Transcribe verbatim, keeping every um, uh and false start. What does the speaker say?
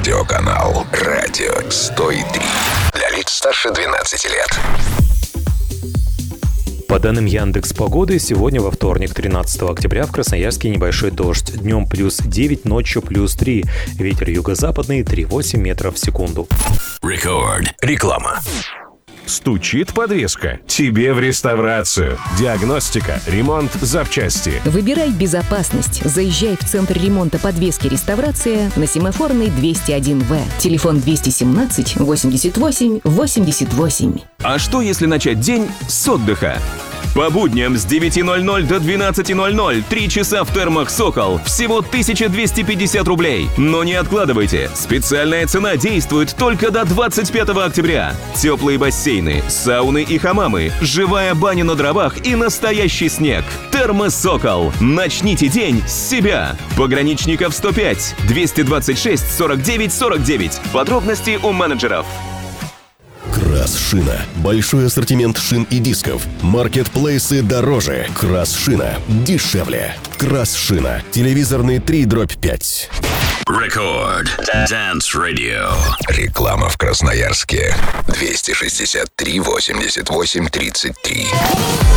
Радиоканал Радио сто три. Для лиц старше двенадцати лет. По данным Яндекс.Погоды, сегодня во вторник, тринадцатого октября, в Красноярске небольшой дождь. Днем плюс девять, ночью плюс три. Ветер юго-западный три целых восемь метров в секунду. Рекорд. Реклама. Стучит подвеска? Тебе в реставрацию. Диагностика, ремонт, запчасти. Выбирай безопасность. Заезжай в Центр ремонта подвески «Реставрация» на Семафорной двести один вэ. Телефон двести семнадцать восемьдесят восемь восемьдесят восемь. А что, если начать день с отдыха? По будням с девяти ноль-ноль до двенадцати ноль-ноль три часа в термах «Сокол». Всего тысяча двести пятьдесят рублей. Но не откладывайте. Специальная цена действует только до двадцать пятого октября. Теплые бассейны, сауны и хамамы, живая баня на дровах и настоящий снег. Термы «Сокол». Начните день с себя. Пограничников сто пять двести двадцать шесть сорок девять сорок девять. Подробности у менеджеров. Крас-шина. Большой ассортимент шин и дисков. Маркетплейсы дороже. Крас-шина дешевле. Крас-шина. Телевизорный три дробь пять. Рекорд. Dance Radio. Реклама в Красноярске. двести шестьдесят три восемьдесят восемь тридцать три.